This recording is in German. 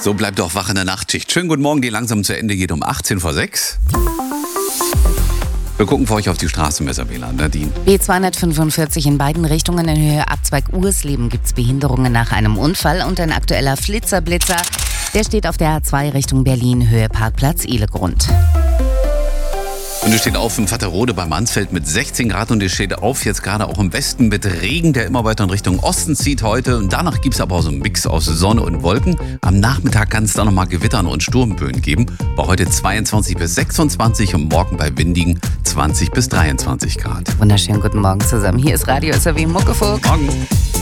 So, bleibt doch wach in der Nachtschicht. Schönen guten Morgen, die langsam zu Ende geht um 18 vor 6. Wir gucken für euch auf die Straßenmesser, Nadine. B245 in beiden Richtungen in Höhe Abzweig Ursleben gibt es Behinderungen nach einem Unfall und ein aktueller Flitzer-Blitzer. Der steht auf der A2 Richtung Berlin, Höhe Parkplatz Ihlegrund. Und es steht auf im Vaterrode bei Mansfeld mit 16 Grad und es steht auf jetzt gerade auch im Westen mit Regen, der immer weiter in Richtung Osten zieht heute. Und danach gibt es aber auch so einen Mix aus Sonne und Wolken. Am Nachmittag kann es dann nochmal Gewittern und Sturmböen geben. Bei heute 22 bis 26 und morgen bei windigen 20 bis 23 Grad. Wunderschönen guten Morgen zusammen. Hier ist Radio SAW Muckefuck. Morgen.